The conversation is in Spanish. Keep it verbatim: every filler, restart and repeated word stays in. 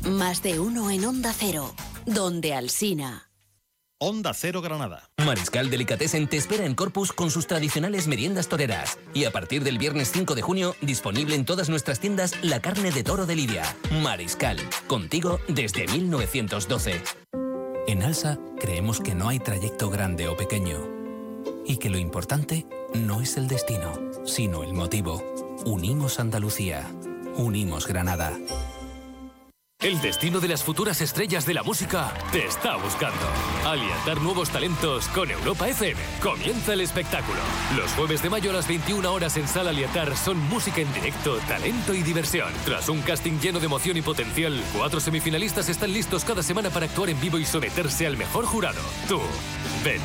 Más de uno en Onda Cero, donde Alsina. Onda Cero Granada. Mariscal Delicatessen te espera en Corpus con sus tradicionales meriendas toreras. Y a partir del viernes cinco de junio, disponible en todas nuestras tiendas la carne de toro de Lidia. Mariscal, contigo desde mil novecientos doce. En Alsa creemos que no hay trayecto grande o pequeño. Y que lo importante no es el destino, sino el motivo. Unimos Andalucía. Unimos Granada. El destino de las futuras estrellas de la música te está buscando. Alientar nuevos talentos con Europa F M. Comienza el espectáculo. Los jueves de mayo a las veintiuna horas en Sala Alientar son música en directo, talento y diversión. Tras un casting lleno de emoción y potencial, cuatro semifinalistas están listos cada semana para actuar en vivo y someterse al mejor jurado. Tú, ven.